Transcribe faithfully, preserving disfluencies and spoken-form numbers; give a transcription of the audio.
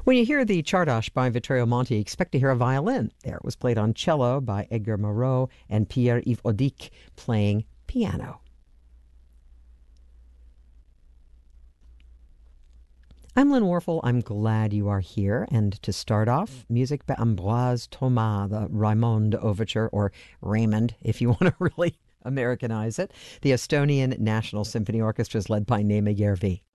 When you hear the Czardas by Vittorio Monti, expect to hear a violin. There it was played on cello by Edgar Moreau and Pierre-Yves Audic playing piano. I'm Lynn Warfel. I'm glad you are here. And to start off, music by Ambroise Thomas, the Raymond Overture, or Raymond, if you want to really Americanize it. The Estonian National Symphony Orchestra is led by Neeme Järvi.